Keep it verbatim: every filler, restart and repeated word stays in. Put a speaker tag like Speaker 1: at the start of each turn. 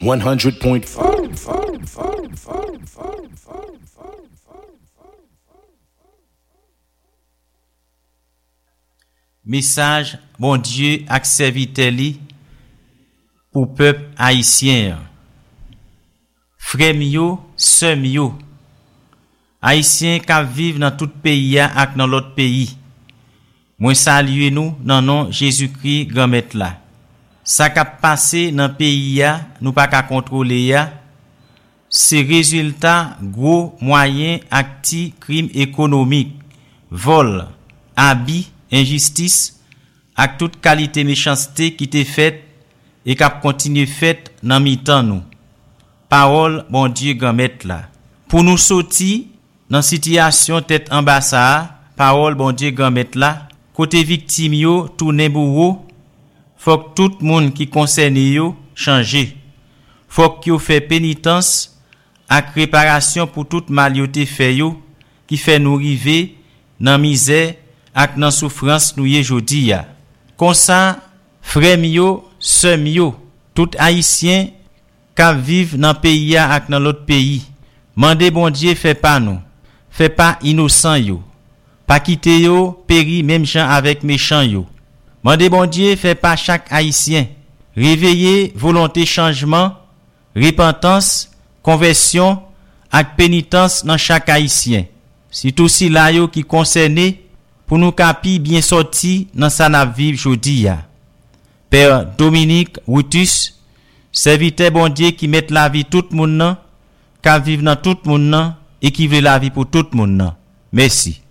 Speaker 1: one hundred point four.
Speaker 2: Message bon Dieu ak serviteur li pour peuple haïtien. Frère yo, sœur yo, haïtien qui vivent dans tout pays ak dans l'autre pays. Moi salue nous dans nom Jésus-Christ grand maître là. Ça qui passé dans pays ya, nous pas qu'à contrôler ya. C'est résultat gros moyen acti crime économique, vol, abus, injustice ak toute qualité méchanceté qui t'est faite et qui continue faite dans mi-temps nous. Parole bon Dieu grand maître là. Pour nous sortir dans situation tête en bas ça, parole bon Dieu grand maître là, côté victime yo tourner bourreau, faut que tout monde qui concerné yo changer. Faut que yo fait pénitence ak réparation pour toute mal yo te fait yo qui fait nous river dans misère ak nan souffrance nou ye jodi ya. Kon sa, frère yo, sœur yo, tout haïtien ka vive dans pays ya ak dans l'autre pays. Mande bon Dieu fait pas nous. Fait pas innocent yo. Pas quitter yo péri même gens avec méchant yo. Mande bon Dieu fait pas chaque haïtien. Réveiller volonté changement, repentance, conversion ak pénitence dans chaque haïtien. C'est aussi là yo qui concerné pour nous capi bien sorti dans sa na vivre jodi ya. Père Dominique Routus, serviteur bon Dieu qui met la vie tout moun nan, ka vivre dans tout moun nan et qui veut la vie pour tout moun nan. Merci.